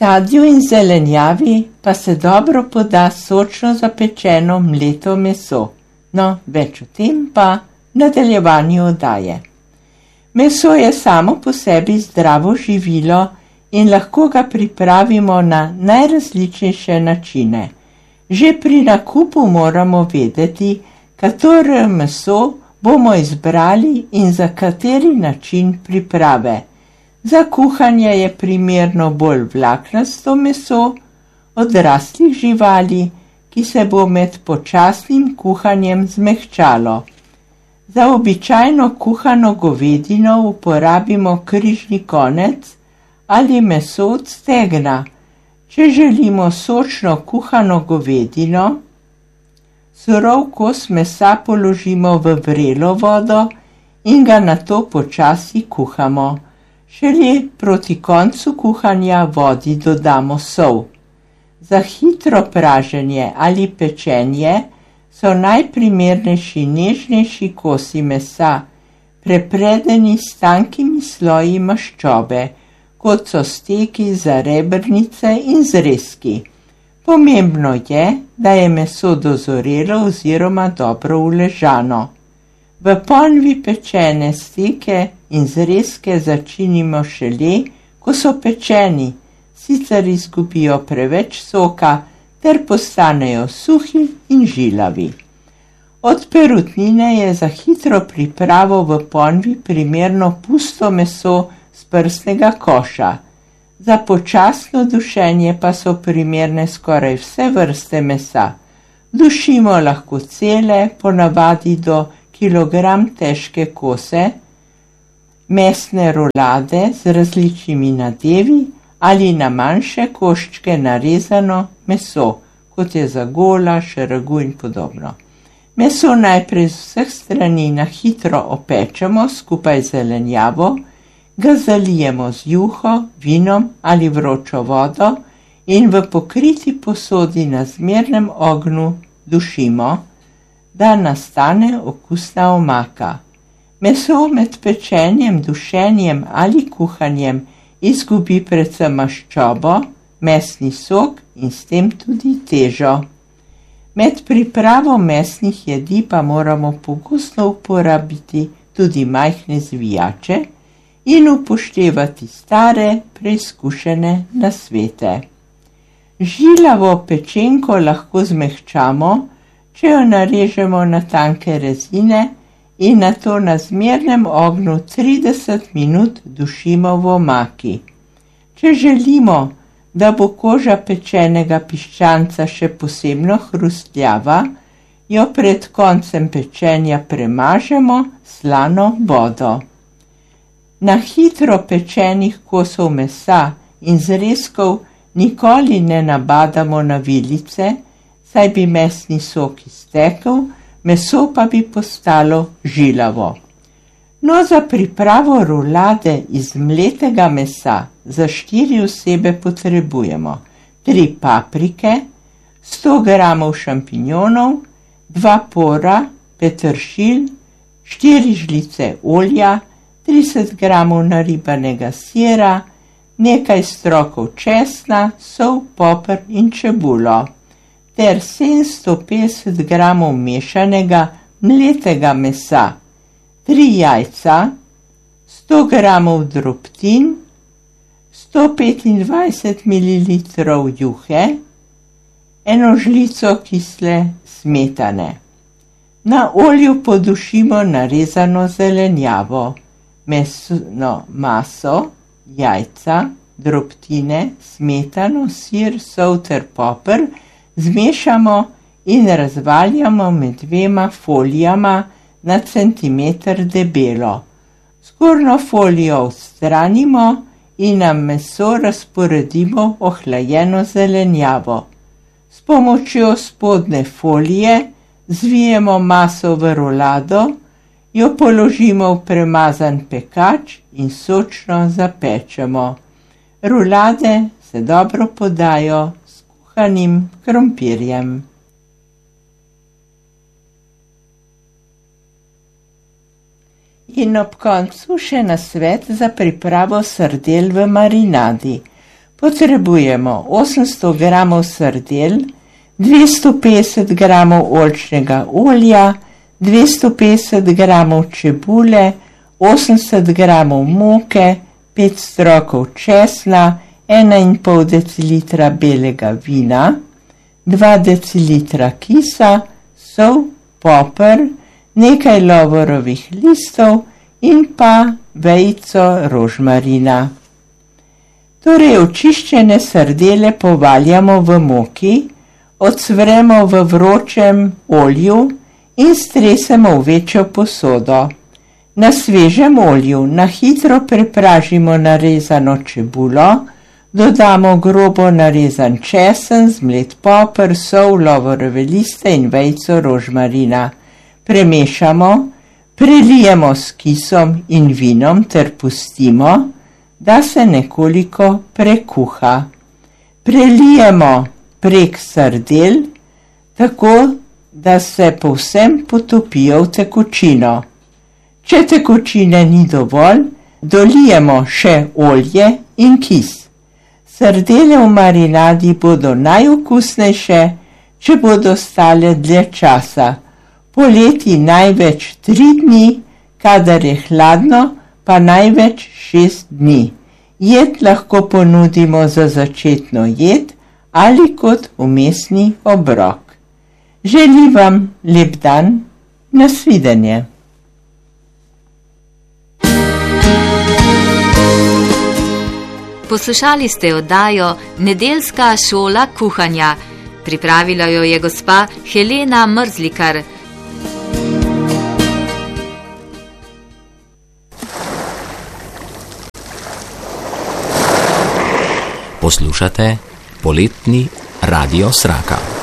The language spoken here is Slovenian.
Sadju in zelenjavi pa se dobro poda sočno zapečeno mleto meso. No, več o tem pa v nadaljevanju oddaje. Meso je samo po sebi zdravo živilo in lahko ga pripravimo na najrazličnejše načine. Že pri nakupu moramo vedeti, katero meso bomo izbrali in za kateri način priprave. Za kuhanje je primerno bolj vlaknasto meso odraslih živali, ki se bo med počasnim kuhanjem zmehčalo. Za običajno kuhano govedino uporabimo križni konec ali meso od stegna. Če želimo sočno kuhano govedino, surov kos mesa položimo v vrelo vodo in ga nato počasi kuhamo. Šele proti koncu kuhanja vodi dodamo sol. Za hitro praženje ali pečenje so najprimernejši nežnejši kosi mesa, prepredeni s tankimi sloji maščobe, kot so steki, zarebrnice in zrezki. Pomembno je, da je meso dozorelo oziroma dobro uležano. V ponvi pečene steke in zrezke začinimo šele, ko so pečeni, sicer izgubijo preveč soka ter postanejo suhi in žilavi. Od perutnine je za hitro pripravo v ponvi primerno pusto meso z prsnega koša. Za počasno dušenje pa so primerne skoraj vse vrste mesa. Dušimo lahko cele, ponavadi do kilogram težke kose, mesne rolade z različnimi nadevi ali na manjše koščke narezano meso, kot je za golaž, ragu in podobno. Meso najprej z vseh strani na hitro opečemo skupaj z zelenjavo, ga zalijemo z juho, vinom ali vročo vodo in v pokriti posodi na zmernem ognju dušimo, da nastane okusna omaka. Meso med pečenjem, dušenjem ali kuhanjem izgubi predvsem maščobo, mesni sok in s tem tudi težo. Med pripravo mesnih jedi pa moramo pogosto uporabiti tudi majhne zvijače in upoštevati stare, preizkušene nasvete. Žilavo pečenko lahko zmehčamo, če jo narežemo na tanke rezine in nato na zmernem ognju 30 minut dušimo v omaki. Če želimo, da bo koža pečenega piščanca še posebno hrustljava, jo pred koncem pečenja premažemo s slano vodo. Na hitro pečenih kosov mesa in zrezkov nikoli ne nabadamo na vilice, saj bi mesni sok iztekel, meso pa bi postalo žilavo. No, za pripravo rulade iz mletega mesa za 4 osebe potrebujemo 3 paprike, 100 gramov šampinjonov, 2 pora, peteršilj, 4 žlice olja, 30 gramov naribanega sira, nekaj strokov česna, sol, poper in čebulo, ter 750 gramov mešanega mletega mesa, 3 jajca, 100 gramov drobtin, 125 ml juhe, 1 žlico kisle smetane. Na olju podušimo narezano zelenjavo, mesno maso, jajca, drobtine, smetano, sir, sol ter poper, zmešamo in razvaljamo med 2 folijama na centimeter debelo. Zgornjo folijo odstranimo in na meso razporedimo ohlajeno zelenjavo. S pomočjo spodnje folije zvijemo maso v rolado, jo položimo v premazan pekač in sočno zapečemo. Rulade se dobro podajo s kuhanim krompirjem. In ob koncu še nasvet za pripravo sardel v marinadi. Potrebujemo 800 g sardel, 250 g oljčnega olja, 250 g čebule, 80 g moke, 5 strokov česna, 1,5 decilitra belega vina, 2 decilitra kisa, sol, poper, nekaj lovorovih listov in pa vejico rožmarina. Torej očiščene sardele povaljamo v moki, odsvremo v vročem olju in stresemo v večjo posodo. Na svežem olju na hitro prepražimo narezano čebulo, dodamo grobo narezan česen, zmlet poper, sol, lovorove liste in vejico rožmarina. Premešamo, prelijemo s kisom in vinom ter pustimo, da se nekoliko prekuha. Prelijemo prek sardel, tako da se povsem potopijo v tekočino. Če tekočine ni dovolj, dolijemo še olje in kis. Sardele v marinadi bodo najokusnejše, če bodo stale dlje časa. Poleti največ 3 dni, kadar je hladno, pa največ 6 dni. Jed lahko ponudimo za začetno jed ali kot vmesni obrok. Želim vam lep dan, nasvidenje. Poslušali ste oddajo Nedeljska šola kuhanja. Pripravila jo je gospa Helena Mrzlikar. Poslušate poletni Radio Sraka.